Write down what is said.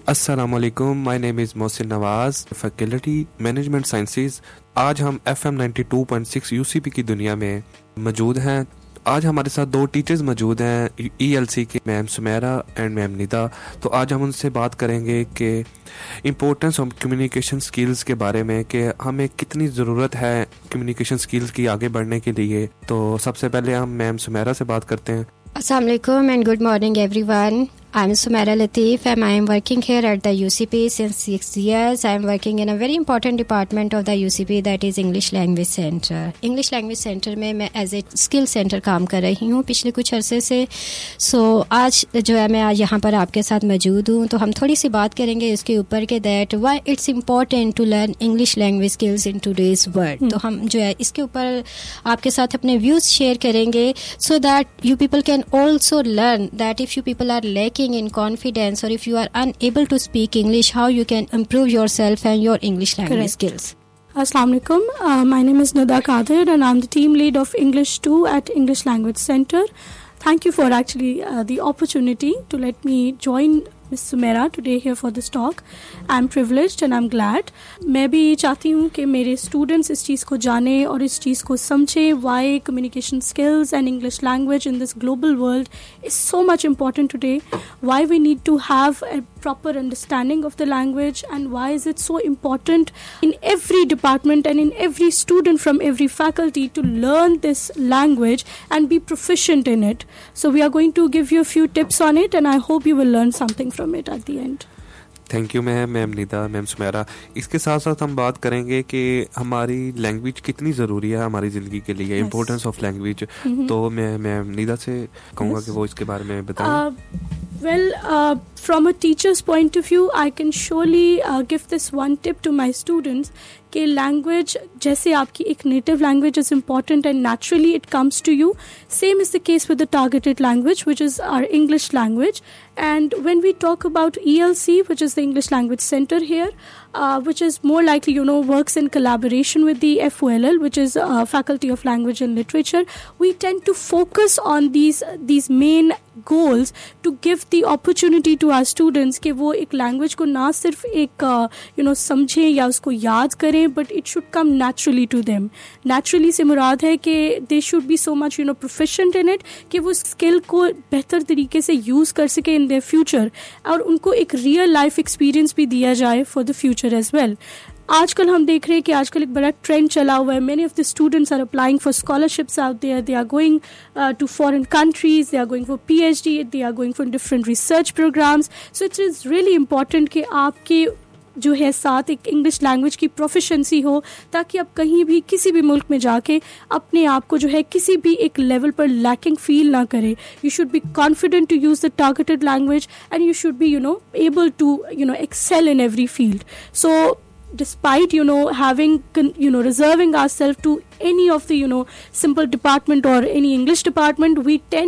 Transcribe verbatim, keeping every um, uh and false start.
अस्सलामुअलैकुम, my name is Mohsin Nawaz, faculty management sciences. आज हम F M ninety two point six UCP की दुनिया में मौजूद हैं। आज हमारे साथ दो टीचर्स मौजूद हैं, ई एल सी के ma'am Sumera and ma'am Nida. तो आज हम उनसे बात करेंगे कि इम्पोर्टेंस ऑफ कम्युनिकेशन स्किल्स के बारे में, कि हमें कितनी ज़रूरत है कम्युनिकेशन स्किल्स की आगे बढ़ने के लिए। तो सबसे पहले हम मैम सुमेरा से बात करते हैं। Assalamu alaikum and good morning everyone. I'm Sumaira Latif and I am working here at the U C P since six years. I am working in a very important department of the U C P, that is English Language Center. English Language Center में मैं as a skill center काम कर रही हूँ पिछले कुछ अरसे से। So आज जो है मैं आज यहाँ पर आपके साथ मौजूद हूँ, तो हम थोड़ी सी बात करेंगे इसके ऊपर के that why it's important to learn English language skills in today's world. hmm. तो हम जो है इसके ऊपर आपके साथ अपने views share करेंगे so that you people can also learn that if you people are lacking in confidence or if you are unable to speak English, how you can improve yourself and your English language Correct. skills. Assalamu alaikum. Uh, my name is Nida Qadir and I'm the team lead of English two at English Language Center. Thank you for actually uh, the opportunity to let me join Miss Sumaira today here for this talk. I'm privileged and I'm glad. मैं भी चाहती हूँ कि मेरे students इस चीज़ को जाने और इस चीज़ को समझे why communication skills and English language in this global world is so much important today. Why we need to have a proper understanding of the language and why is it so important in every department and in every student from every faculty to learn this language and be proficient in it. So we are going to give you a few tips on it and I hope you will learn something from it at the end. Thank you ma'am ma'am Nida ma'am Sumera. इसके साथ साथ हम बात करेंगे कि हमारी language कितनी ज़रूरी है हमारी ज़िंदगी के लिए, इम्पोर्टेंस ऑफ लैंग्वेज। तो मैं मैम निदा से कहूँगा yes. कि वो इसके बारे में बताएं। Well, uh, from a teacher's point of view, I can surely uh, give this one tip to my students कि language, जैसे आपकी एक native language is important and naturally it comes to you, same is the case with the targeted language, which is our English language. And when we talk about E L C, which is the English Language Center here, uh, which is more likely, you know, works in collaboration with the F O L L, which is uh, Faculty of Language and Literature, we tend to focus on these these main goals to give the opportunity to our students कि वो एक language को ना सिर्फ एक uh, you know समझें या उसको याद करें, but it should come naturally to them. Naturally से मुराद है कि they should be so much you know proficient in it कि वो skill को बेहतर तरीके से use कर सके in their future और उनको एक real life experience भी दिया जाए for the future as well. आजकल हम देख रहे हैं कि आजकल एक बड़ा ट्रेंड चला हुआ है. Many of the students are applying for scholarships out there. They are going uh, to foreign countries. They are going for P H D. They are going for different research programs. So it is really important कि आपके जो है साथ एक English language की proficiency हो, ताकि आप कहीं भी किसी भी मुल्क में जाके अपने आप को जो है किसी भी एक लेवल पर लैकिंग फील ना करें. You should be confident to use the targeted language and you should be you know able to you know excel in every field. So despite you know having you know reserving ourselves to any of the you know simple department or any English department, we tend